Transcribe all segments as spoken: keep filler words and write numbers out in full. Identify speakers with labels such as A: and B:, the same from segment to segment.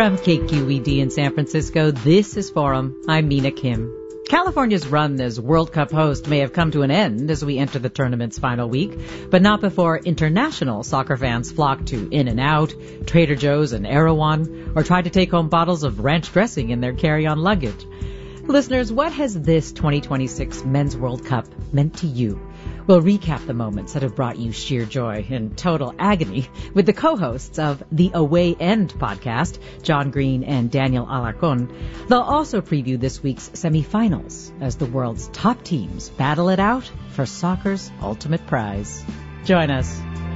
A: From K Q E D in San Francisco, this is Forum. I'm Mina Kim. California's run as World Cup host may have come to an end as we enter the tournament's final week, but not before international soccer fans flock to In-N-Out, Trader Joe's, and Erewhon, or try to take home bottles of ranch dressing in their carry-on luggage. Listeners, what has this twenty twenty-six Men's World Cup meant to you? We'll recap the moments that have brought you sheer joy and total agony with the co-hosts of the Away End podcast, John Green and Daniel Alarcon. They'll also preview this week's semifinals as the world's top teams battle it out for soccer's ultimate prize. Join us.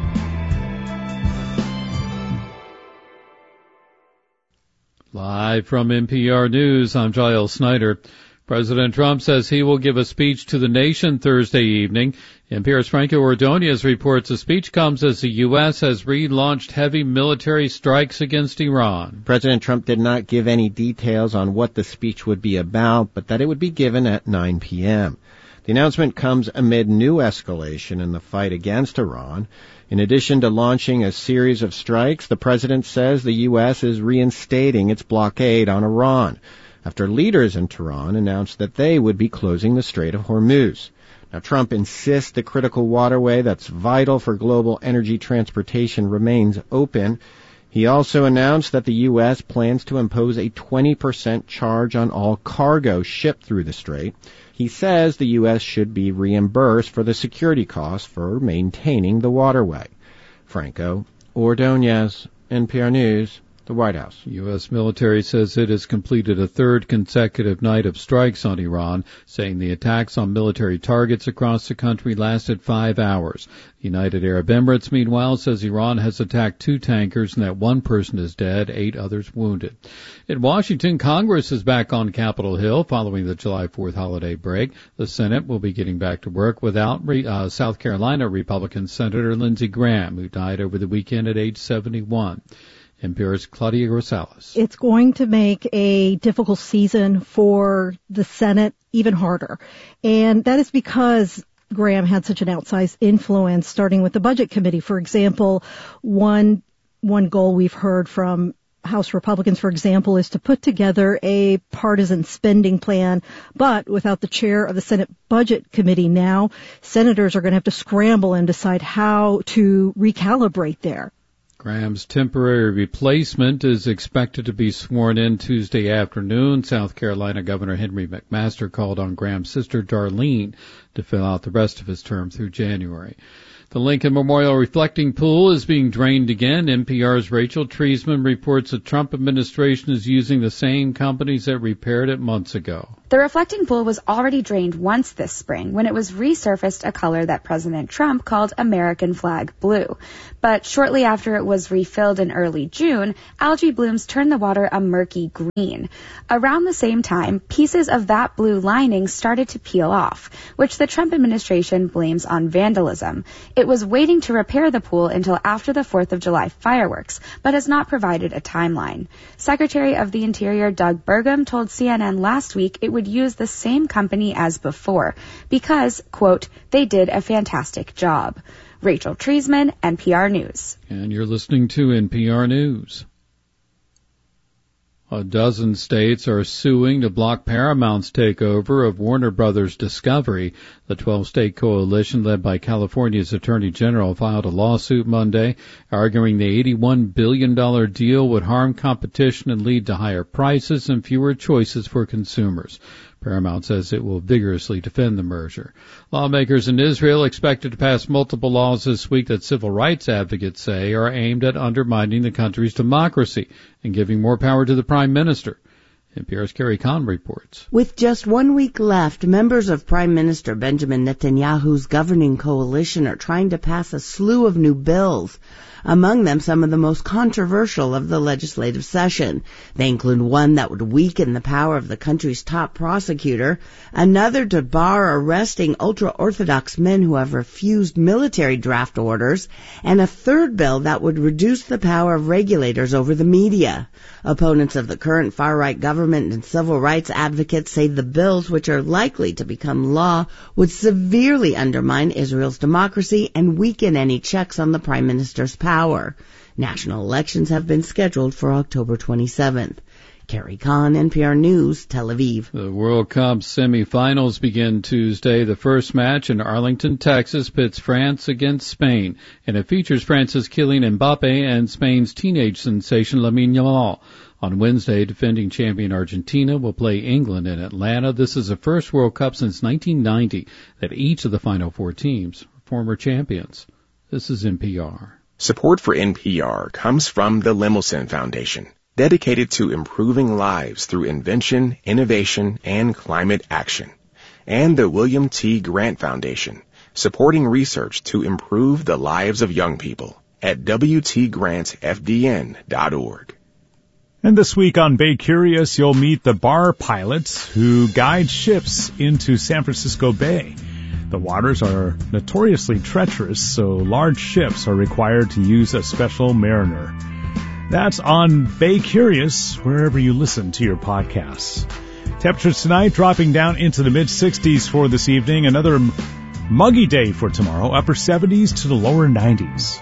B: Live from N P R News, I'm Giles Snyder. President Trump says he will give a speech to the nation Thursday evening. N P R's Franco Ordonez reports the speech comes as the U S has relaunched heavy military strikes against Iran.
C: President Trump did not give any details on what the speech would be about, but that it would be given at nine p.m. The announcement comes amid new escalation in the fight against Iran. In addition to launching a series of strikes, the president says the U S is reinstating its blockade on Iran, after leaders in Tehran announced that they would be closing the Strait of Hormuz. Now, Trump insists the critical waterway that's vital for global energy transportation remains open. He also announced that the U S plans to impose a twenty percent charge on all cargo shipped through the strait. He says the U S should be reimbursed for the security costs for maintaining the waterway. Franco Ordonez, N P R News, the White House.
B: U S military says it has completed a third consecutive night of strikes on Iran, saying the attacks on military targets across the country lasted five hours. The United Arab Emirates, meanwhile, says Iran has attacked two tankers and that one person is dead, eight others wounded. In Washington, Congress is back on Capitol Hill following the July fourth holiday break. The Senate will be getting back to work without uh, South Carolina Republican Senator Lindsey Graham, who died over the weekend at age seventy-one. N P R's Claudia Rosales.
D: It's going to make a difficult season for the Senate even harder. And that is because Graham had such an outsized influence, starting with the Budget Committee. For example, one one goal we've heard from House Republicans, for example, is to put together a partisan spending plan, but without the chair of the Senate Budget Committee now, senators are going to have to scramble and decide how to recalibrate there.
B: Graham's temporary replacement is expected to be sworn in Tuesday afternoon. South Carolina Governor Henry McMaster called on Graham's sister Darlene to fill out the rest of his term through January. The Lincoln Memorial Reflecting Pool is being drained again. N P R's Rachel Treisman reports the Trump administration is using the same companies that repaired it months ago.
E: The reflecting pool was already drained once this spring when it was resurfaced a color that President Trump called American flag blue. But shortly after it was refilled in early June, algae blooms turned the water a murky green. Around the same time, pieces of that blue lining started to peel off, which the Trump administration blames on vandalism. It was waiting to repair the pool until after the fourth of July fireworks, but has not provided a timeline. Secretary of the Interior Doug Burgum told C N N last week it would use the same company as before because, quote, they did a fantastic job. Rachel Treisman, N P R News.
B: And you're listening to N P R News. A dozen states are suing to block Paramount's takeover of Warner Brothers Discovery. The twelve-state coalition led by California's Attorney General filed a lawsuit Monday, arguing the eighty-one billion dollars deal would harm competition and lead to higher prices and fewer choices for consumers. Paramount says it will vigorously defend the merger. Lawmakers in Israel expected to pass multiple laws this week that civil rights advocates say are aimed at undermining the country's democracy and giving more power to the prime minister. N P R's Carrie Kahn reports.
F: With just one week left, members of Prime Minister Benjamin Netanyahu's governing coalition are trying to pass a slew of new bills. Among them, some of the most controversial of the legislative session. They include one that would weaken the power of the country's top prosecutor, another to bar arresting ultra-Orthodox men who have refused military draft orders, and a third bill that would reduce the power of regulators over the media. Opponents of the current far-right government and civil rights advocates say the bills, which are likely to become law, would severely undermine Israel's democracy and weaken any checks on the prime minister's power. power. National elections have been scheduled for October twenty-seventh. Carrie Kahn, N P R News, Tel Aviv.
B: The World Cup semifinals begin Tuesday. The first match in Arlington, Texas pits France against Spain, and it features France's Kylian Mbappe and Spain's teenage sensation Lamine Yamal. On Wednesday, defending champion Argentina will play England in Atlanta. This is the first World Cup since nineteen ninety that each of the final four teams are former champions. This is N P R.
G: Support for N P R comes from the Lemelson Foundation, dedicated to improving lives through invention, innovation, and climate action. And the William T. Grant Foundation, supporting research to improve the lives of young people at w t grant f d n dot org.
H: And this week on Bay Curious, you'll meet the bar pilots who guide ships into San Francisco Bay. The waters are notoriously treacherous, so large ships are required to use a special mariner. That's on Bay Curious, wherever you listen to your podcasts. Temperatures tonight dropping down into the mid-sixties for this evening. Another muggy day for tomorrow, upper seventies to the lower nineties.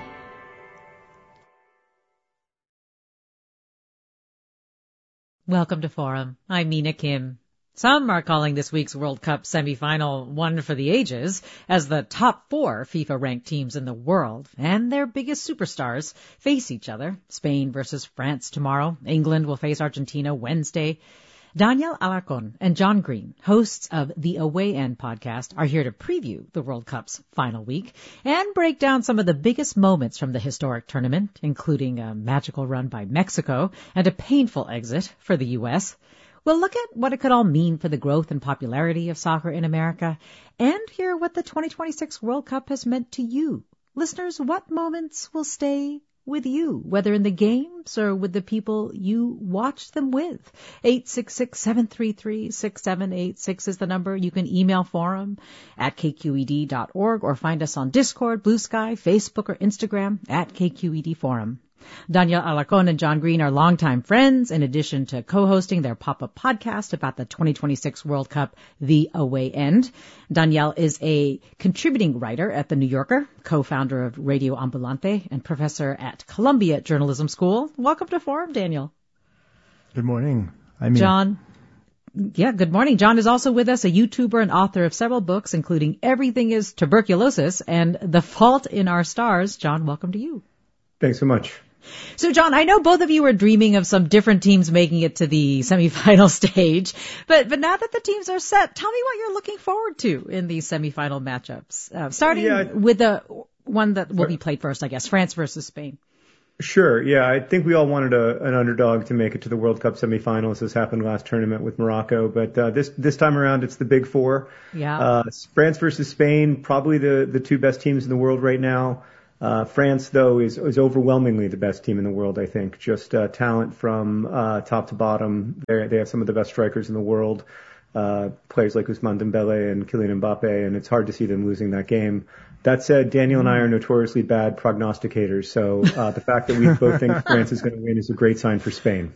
A: Welcome to Forum. I'm Mina Kim. Some are calling this week's World Cup semifinal one for the ages, as the top four FIFA-ranked teams in the world and their biggest superstars face each other. Spain versus France tomorrow. England will face Argentina Wednesday. Daniel Alarcon and John Green, hosts of the Away End podcast, are here to preview the World Cup's final week and break down some of the biggest moments from the historic tournament, including a magical run by Mexico and a painful exit for the U S We'll look at what it could all mean for the growth and popularity of soccer in America and hear what the twenty twenty-six World Cup has meant to you. Listeners, what moments will stay with you, whether in the games or with the people you watch them with? eight six six, seven three three, six seven eight six is the number. You can email forum at k q e d dot org or find us on Discord, Blue Sky, Facebook, or Instagram at K Q E D Forum. Daniel Alarcon and John Green are longtime friends, in addition to co-hosting their pop-up podcast about the twenty twenty-six World Cup, The Away End. Daniel is a contributing writer at The New Yorker, co-founder of Radio Ambulante, and professor at Columbia Journalism School. Welcome to Forum, Daniel.
I: Good morning. I'm
A: John. Yeah, good morning. John is also with us, a YouTuber and author of several books, including Everything is Tuberculosis and The Fault in Our Stars. John, welcome to you.
I: Thanks so much.
A: So, John, I know both of you are dreaming of some different teams making it to the semifinal stage, but but now that the teams are set, tell me what you're looking forward to in these semifinal matchups. Uh, starting yeah. with the one that will be played first, I guess, France versus Spain.
I: Sure. Yeah, I think we all wanted a, an underdog to make it to the World Cup semifinals. This happened last tournament with Morocco, but uh, this this time around it's the big four.
A: Yeah.
I: Uh, France versus Spain, probably the the two best teams in the world right now. Uh, France, though, is, is overwhelmingly the best team in the world, I think. Just uh, talent from uh, top to bottom. They they have some of the best strikers in the world, uh, players like Ousmane Dembele and Kylian Mbappe, and it's hard to see them losing that game. That said, Daniel and I are notoriously bad prognosticators, so uh, the fact that we both think France is going to win is a great sign for Spain.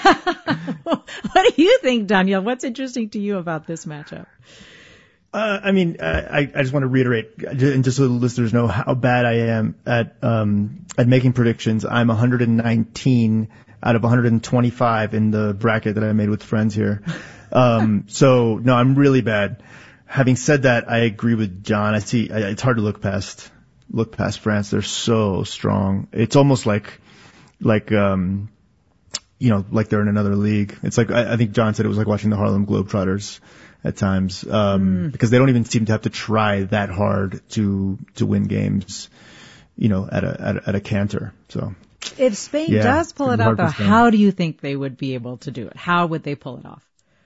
A: What do you think, Daniel? What's interesting to you about this matchup?
I: Uh, I mean, I, I just want to reiterate, and just so the listeners know how bad I am at um, at making predictions. I'm one hundred nineteen out of one hundred twenty-five in the bracket that I made with friends here. Um, so no, I'm really bad. Having said that, I agree with John. I see I, it's hard to look past look past France. They're so strong. It's almost like like um, you know, like they're in another league. It's like I, I think John said it was like watching the Harlem Globetrotters at times, um, mm. because they don't even seem to have to try that hard to to win games, you know, at a at a, at a canter. So
A: if Spain yeah, does pull it off, though, how do you think they would be able to do it? How would they pull it off?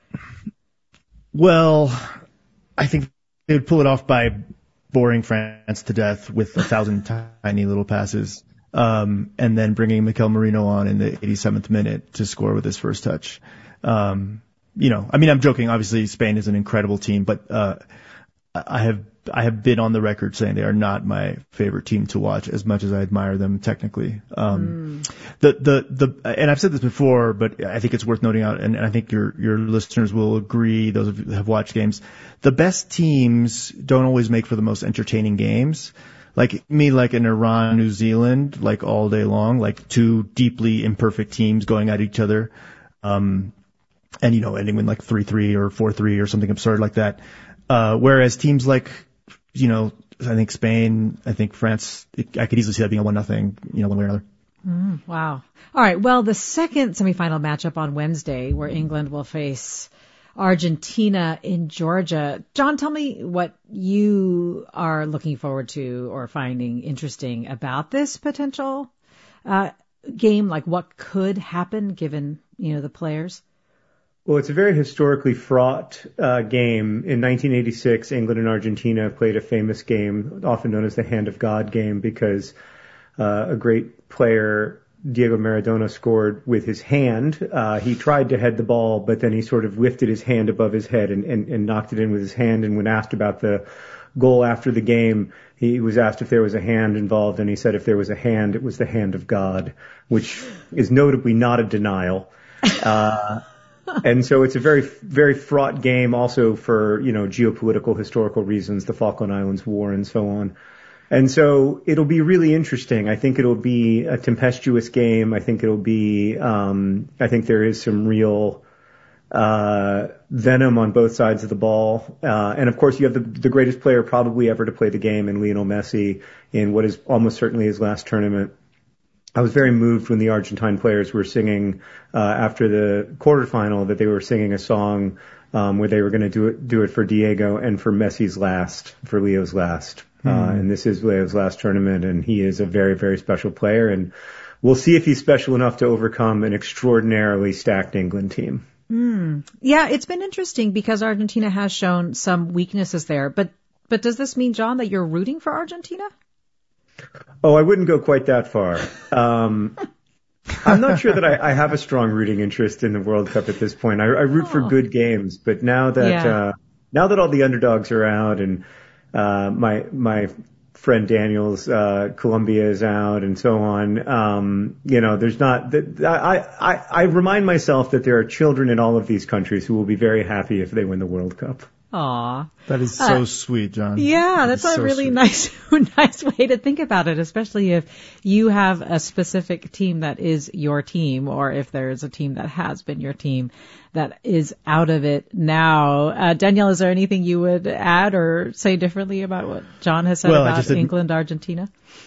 I: Well, I think they would pull it off by boring France to death with a thousand tiny little passes, um, and then bringing Mikel Merino on in the eighty-seventh minute to score with his first touch. Um, You know, I mean, I'm joking. Obviously, Spain is an incredible team, but uh, I have I have been on the record saying they are not my favorite team to watch, as much as I admire them technically. Um, mm. The the the and I've said this before, but I think it's worth noting out, and, and I think your your listeners will agree. Those of you who have watched games, the best teams don't always make for the most entertaining games, like me, like an Iran, New Zealand, like all day long, like two deeply imperfect teams going at each other. Um, and, you know, ending with like three three or four three or something absurd like that. Uh, whereas teams like, you know, I think Spain, I think France, it, I could easily see that being a one nothing, you know, one way or another.
A: Mm, wow. All right. Well, the second semifinal matchup on Wednesday, where England will face Argentina in Georgia. John, tell me what you are looking forward to or finding interesting about this potential uh, game. Like, what could happen given, you know, the players?
J: Well, it's a very historically fraught uh, game. In nineteen eighty-six, England and Argentina played a famous game, often known as the Hand of God game, because uh, a great player, Diego Maradona, scored with his hand. Uh, he tried to head the ball, but then he sort of lifted his hand above his head and, and, and knocked it in with his hand. And when asked about the goal after the game, he was asked if there was a hand involved, and he said if there was a hand, it was the hand of God, which is notably not a denial. Uh, and so it's a very, very fraught game also for, you know, geopolitical, historical reasons, the Falkland Islands War and so on. And so it'll be really interesting. I think it'll be a tempestuous game. I think it'll be, um, I think there is some real, uh, venom on both sides of the ball. Uh, and of course you have the, the greatest player probably ever to play the game in Lionel Messi in what is almost certainly his last tournament. I was very moved when the Argentine players were singing, uh, after the quarterfinal that they were singing a song, um, where they were going to do it, do it for Diego and for Messi's last, for Leo's last. Uh, and this is Leo's last tournament, and he is a very, very special player. And we'll see if he's special enough to overcome an extraordinarily stacked England team.
A: Mm. Yeah, it's been interesting because Argentina has shown some weaknesses there. But but does this mean, John, that you're rooting for Argentina?
J: Oh, I wouldn't go quite that far. Um, I'm not sure that I, I have a strong rooting interest in the World Cup at this point. I, I root oh. for good games, but now that yeah. uh, now that all the underdogs are out and Uh, my, my friend Daniel's, uh, Colombia is out and so on. Um, you know, there's not, I, I, I remind myself that there are children in all of these countries who will be very happy if they win the World Cup.
A: Aw.
I: That is so
A: uh,
I: sweet, John.
A: Yeah, that's a
I: so
A: really
I: sweet.
A: nice, nice way to think about it, especially if you have a specific team that is your team, or if there's a team that has been your team that is out of it now. Uh, Danielle, is there anything you would add or say differently about what John has said
I: well,
A: about
I: ad-
A: England, Argentina?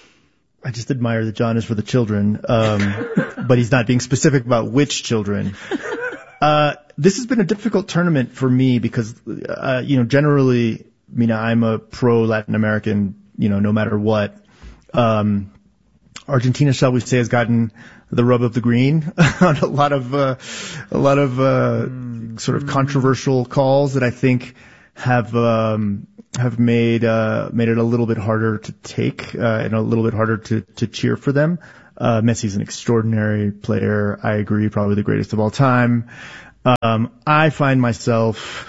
I: I just admire that John is for the children, um, but he's not being specific about which children. Uh, this has been a difficult tournament for me because, uh, you know, generally, I mean, I'm a pro Latin American, you know, no matter what. Um, Argentina, shall we say, has gotten the rub of the green on a lot of, uh, a lot of, uh, mm. sort of controversial calls that I think have, um, have made, uh, made it a little bit harder to take, uh, and a little bit harder to, to cheer for them. Uh, Messi's an extraordinary player. I agree, probably the greatest of all time. Um, I find myself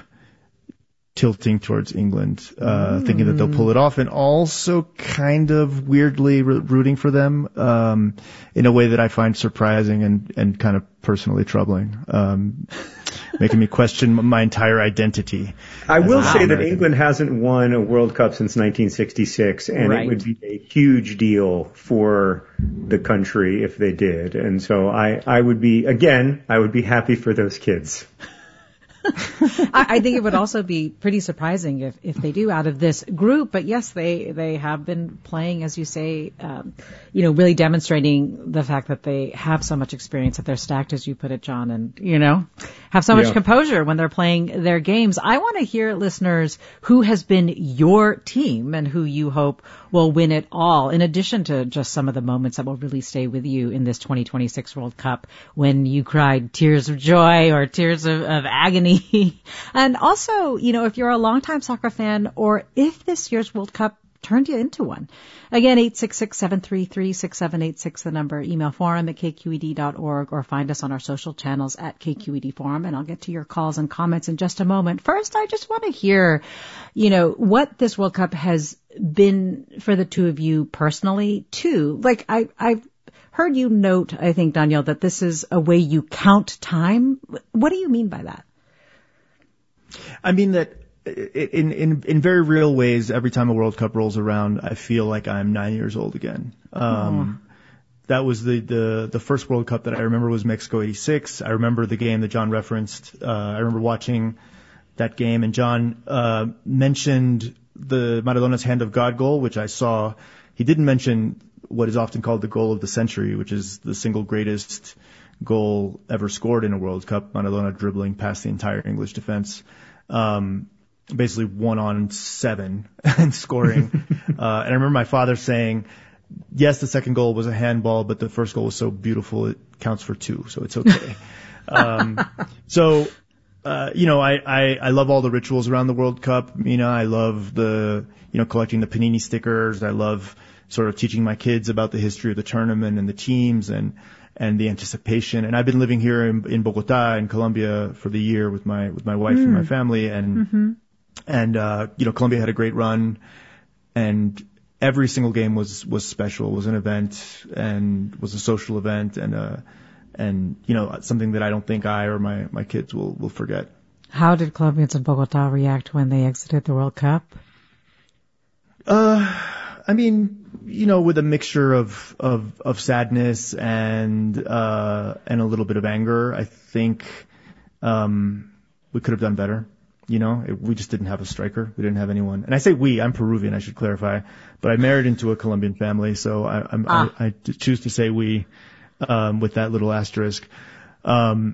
I: tilting towards England, uh, mm. thinking that they'll pull it off, and also kind of weirdly re- rooting for them, um, in a way that I find surprising and, and kind of personally troubling, um, making me question my entire identity.
J: I will say American. that England hasn't won a World Cup since nineteen sixty-six, and right. it would be a huge deal for the country if they did. And so I, I would be, again, I would be happy for those kids.
A: I, I think it would also be pretty surprising if, if they do out of this group. But yes, they, they have been playing, as you say, um, you know, really demonstrating the fact that they have so much experience, that they're stacked, as you put it, John, and, you know, have so much yeah. composure when they're playing their games. I want to hear, listeners, who has been your team and who you hope will win it all, in addition to just some of the moments that will really stay with you in this twenty twenty-six World Cup when you cried tears of joy or tears of, of agony. And also, you know, if you're a longtime soccer fan, or if this year's World Cup turned you into one. Again, eight six six, seven three three, six seven eight six, the number. Email forum at k q e d dot org, or find us on our social channels at K Q E D Forum, and I'll get to your calls and comments in just a moment. First, I just want to hear, you know, what this World Cup has been for the two of you personally, too. Like, I, I've heard you note, I think, Danielle, that this is a way you count time. What do you mean by that?
I: I mean that in, in, in very real ways, every time a World Cup rolls around, I feel like I'm nine years old again. Um, oh. That was the, the, the first World Cup that I remember was Mexico eighty-six. I remember the game that John referenced. Uh, I remember watching that game, and John, uh, mentioned the Maradona's Hand of God goal, which I saw. He didn't mention what is often called the goal of the century, which is the single greatest goal ever scored in a World Cup. Maradona dribbling past the entire English defense. Um, basically one on seven and scoring. uh, and I remember my father saying, yes, the second goal was a handball, but the first goal was so beautiful it counts for two, so it's okay. um, so, uh, you know, I, I, I love all the rituals around the World Cup. You know, I love the, you know, collecting the Panini stickers. I love sort of teaching my kids about the history of the tournament and the teams and, and the anticipation. And I've been living here in, in Bogota, in Colombia, for the year with my with my wife mm. and my family. And
D: mm-hmm.
I: and uh, you know, Colombia had a great run, and every single game was was special, was an event, and was a social event, and uh, and you know, something that I don't think I or my my kids will will forget.
A: How did Colombians in Bogota react when they exited the World Cup?
I: Uh, I mean, you know, with a mixture of, of, of sadness and, uh, and a little bit of anger. I think, um, we could have done better. You know, it, we just didn't have a striker. We didn't have anyone. And I say we, I'm Peruvian, I should clarify, but I married into a Colombian family, so I, I'm, ah. I, I choose to say we, um, with that little asterisk. Um,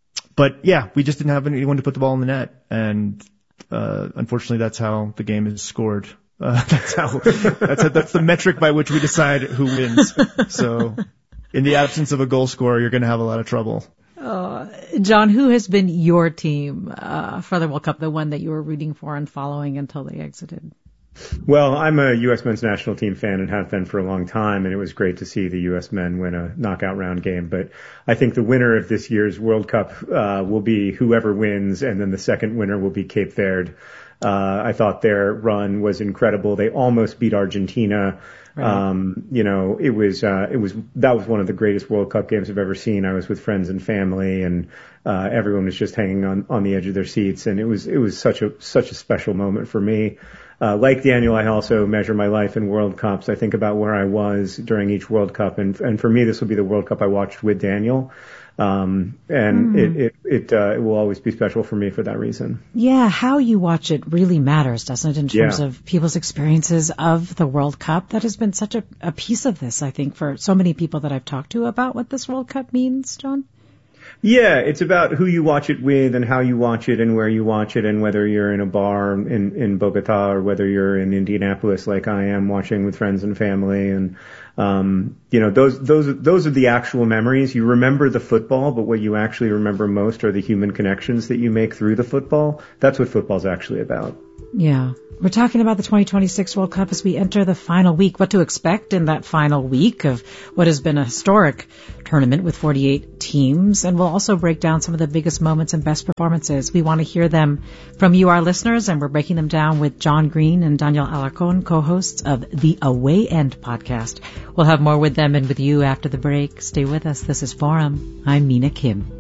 I: but yeah, we just didn't have anyone to put the ball in the net. And, uh, unfortunately that's how the game is scored. Uh, that's how, that's how, that's the metric by which we decide who wins. So, in the absence of a goal scorer, you're going to have a lot of trouble.
A: Uh, John, who has been your team, uh, for the World Cup, the one that you were rooting for and following until they exited?
J: Well, I'm a U S men's national team fan and have been for a long time, and it was great to see the U S men win a knockout round game. But I think the winner of this year's World Cup, uh, will be whoever wins, and then the second winner will be Cape Verde. Uh, I thought their run was incredible. They almost beat Argentina. Right. Um, you know, it was, uh, it was, that was one of the greatest World Cup games I've ever seen. I was with friends and family, and, uh, everyone was just hanging on, on the edge of their seats. And it was, it was such a, such a special moment for me. Uh, like Daniel, I also measure my life in World Cups. I think about where I was during each World Cup. And, and for me, this will be the World Cup I watched with Daniel. Um, and mm. it, it, it, uh, it will always be special for me for that reason.
A: Yeah, how you watch it really matters, doesn't it, in terms yeah. of people's experiences of the World Cup? That has been such a, a piece of this, I think, for so many people that I've talked to about what this World Cup means, John.
J: Yeah, it's about who you watch it with and how you watch it and where you watch it, and whether you're in a bar in, in Bogota or whether you're in Indianapolis like I am watching with friends and family. And, um, you know, those, those, those are the actual memories. You remember the football, but what you actually remember most are the human connections that you make through the football. That's what football's actually about.
A: Yeah. We're talking about the twenty twenty-six World Cup as we enter the final week, what to expect in that final week of what has been a historic tournament with forty-eight teams. And we'll also break down some of the biggest moments and best performances. We want to hear them from you, our listeners, and we're breaking them down with John Green and Daniel Alarcon, co-hosts of the Away End podcast. We'll have more with them and with you after the break. Stay with us. This is Forum. I'm Mina Kim.